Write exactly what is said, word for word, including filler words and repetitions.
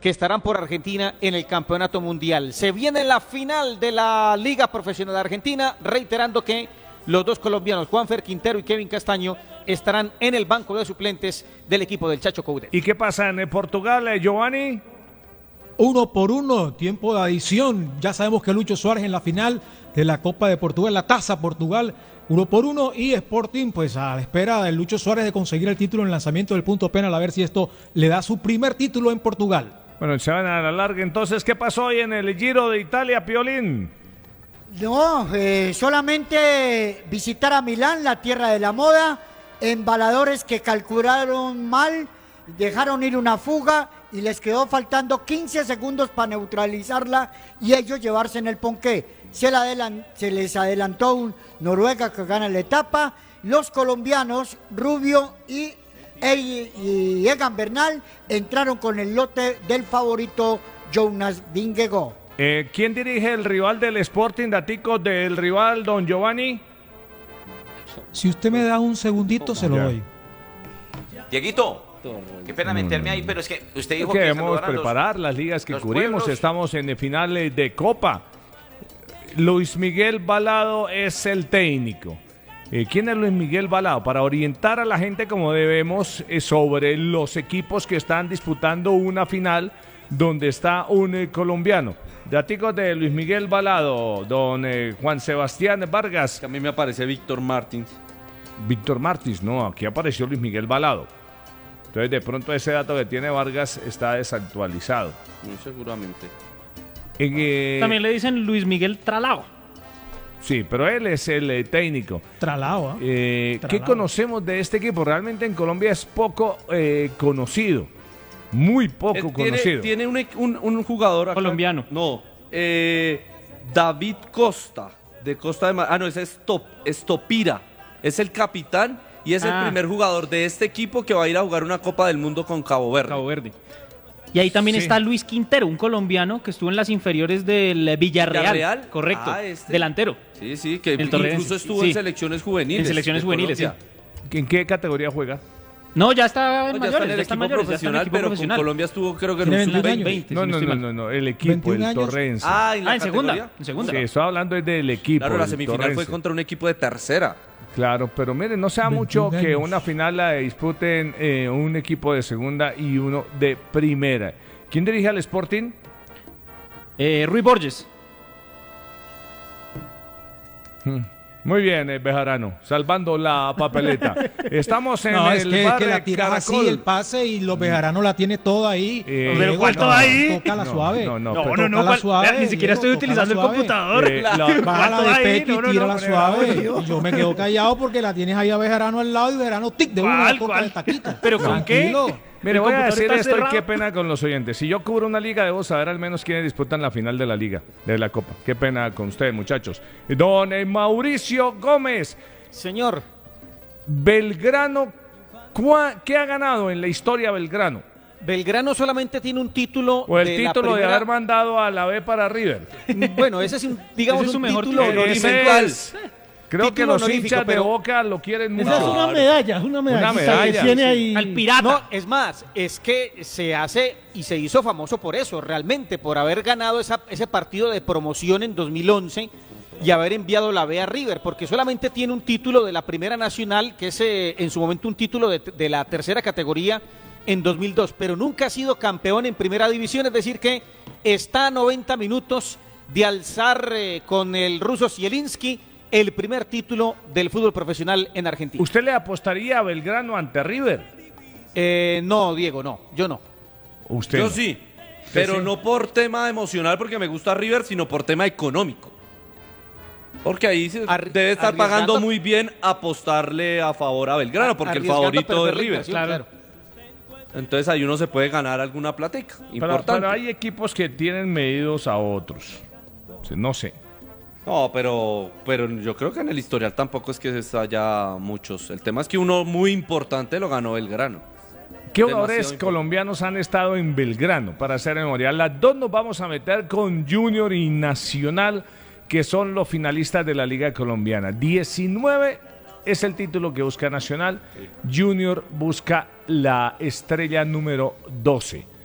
que estarán por Argentina en el Campeonato Mundial. Se viene la final de la Liga Profesional de Argentina, reiterando que los dos colombianos, Juanfer Quintero y Kevin Castaño, estarán en el banco de suplentes del equipo del Chacho Coudet. ¿Y qué pasa en Portugal, eh, Giovanni? Uno por uno, tiempo de adición. Ya sabemos que Lucho Suárez en la final de la Copa de Portugal, la Taza Portugal, uno por uno, y Sporting pues a la espera de Lucho Suárez de conseguir el título en el lanzamiento del punto penal, a ver si esto le da su primer título en Portugal. Bueno, se van a la larga entonces. ¿Qué pasó hoy en el Giro de Italia, Piolín? No, eh, solamente visitar a Milán, la tierra de la moda, embaladores que calcularon mal, dejaron ir una fuga y les quedó faltando quince segundos para neutralizarla y ellos llevarse en el ponqué. Se, la adelan- se les adelantó un Noruega que gana la etapa, los colombianos Rubio y, e- y Egan Bernal entraron con el lote del favorito Jonas Vingegaard. Eh, ¿Quién dirige el rival del Sporting, datico del rival, don Giovanni? Si usted me da un segundito, se lo Ya. doy. Dieguito, qué pena meterme ahí, pero es que usted dijo que Queremos saludaran los- preparar las ligas que los cubrimos. pueblos. Estamos en finales de Copa. Luis Miguel Balado es el técnico. Eh, ¿Quién es Luis Miguel Balado? Para orientar a la gente como debemos eh, sobre los equipos que están disputando una final donde está un eh, colombiano. Daticos de Luis Miguel Balado, don eh, Juan Sebastián Vargas. A mí me aparece Víctor Martins. Víctor Martins, no, aquí apareció Luis Miguel Balado. Entonces de pronto ese dato que tiene Vargas está desactualizado. Muy seguramente. En, eh, También le dicen Luis Miguel Tralao. Sí, pero él es el eh, técnico. Tralao, ¿ah? Eh, ¿Qué Tralao. conocemos de este equipo? Realmente en Colombia es poco eh, conocido. Muy poco Eh, tiene, conocido. tiene un, un- un jugador acá- Colombiano. No, eh, David Costa, de Costa de Mar. Ah, no, ese es Top, Estopira. Es el capitán y es Ah. el primer jugador de este equipo que va a ir a jugar una Copa del Mundo con Cabo Verde. Cabo Verde. Y ahí también Sí. está Luis Quintero, un colombiano que estuvo en las inferiores del Villarreal. ¿Villarreal? Correcto. Ah, este. Delantero. Sí, sí, que El Torrense, incluso estuvo sí. en selecciones juveniles. En selecciones de juveniles, Colombia. ¿En qué categoría juega? No, ya está en No, ya mayores, está en el ya está en equipo mayores, ya está en el profesional, equipo pero profesional. con Colombia estuvo creo que en Tiene un veintiún sub años. veinte. No, si no, no estoy no, mal. no, no, el equipo, veintiún el años. Torrense. Ah, ¿en la Ah, en segunda. categoría? En segunda. Sí, estoy hablando del equipo. Claro, la el semifinal Torrense. fue contra un equipo de tercera. Claro, pero miren, no sea mucho veintiún que años. una final la disputen eh, un equipo de segunda y uno de primera. ¿Quién dirige al Sporting? Eh, Rui Borges. Muy bien, eh, Bejarano, salvando la papeleta. Estamos en No, el es que, bar que la de tiras así, Caracol. el pase, y los Bejarano la tiene toda ahí. Eh, Pero Diego, ¿cuánto no, ahí? Tócala No, suave. no, no, No, pero- no, no, tócala cuál- suave, vea, ni siquiera Diego, estoy utilizando el tócala suave. computador. Eh, la- Bájala ¿Cuánto de ahí? pecho No, no, y tírala no, suave. no, Y yo me quedo callado porque la tienes ahí a Bejarano al lado y Bejarano tic de una ¿Cuál, toca cuál? de taquito. ¿Pero con qué? Tranquilo. Mire, El voy a computador decir está esto y cerrado. qué pena con los oyentes. Si yo cubro una liga, debo saber al menos quiénes disputan la final de la liga, de la Copa. Qué pena con ustedes, muchachos. Don eh, Mauricio Gómez, Señor, Belgrano, ¿cuá- ¿qué ha ganado en la historia Belgrano? Belgrano solamente tiene un título. O el de la título de primera- haber mandado a la B para River. Bueno, ese es un, digamos, Ese es su un mejor título título. Ese honorífico. es. Creo que Título los honorífico, hinchas de pero- Boca lo quieren mucho. Esa es una medalla, es una medalla. medalla, que tiene sí. ahí. Al pirata. No, es más, es que se hace y se hizo famoso por eso, realmente, por haber ganado esa- ese partido de promoción en dos mil once y haber enviado la B a River, porque solamente tiene un título de la Primera Nacional, que es eh, en su momento un título de, de la tercera categoría en dos mil dos, pero nunca ha sido campeón en Primera División, es decir que está a noventa minutos de alzar eh, con el ruso Zielinski el primer título del fútbol profesional en Argentina. ¿Usted le apostaría a Belgrano ante River? Eh, no, Diego, no, yo no. Usted Yo no. sí, pero sí. no por tema emocional porque me gusta River, sino por tema económico. Porque ahí se Arri- debe estar arriesgando- pagando muy bien apostarle a favor a Belgrano, porque el Arriesgando a favorito de perder la River. inversión, claro. Entonces ahí uno se puede ganar alguna platica. Pero, Importante. pero hay equipos que tienen medidos a otros. No sé. No, pero, pero yo creo que en el historial tampoco es que haya muchos. El tema es que uno muy importante lo ganó Belgrano. ¿Qué Demasiado jugadores importante. colombianos han estado en Belgrano para hacer memoria? Las dos nos vamos a meter con Junior y Nacional, que son los finalistas de la Liga Colombiana. diecinueve es el título que busca Nacional. Junior busca la estrella número doce.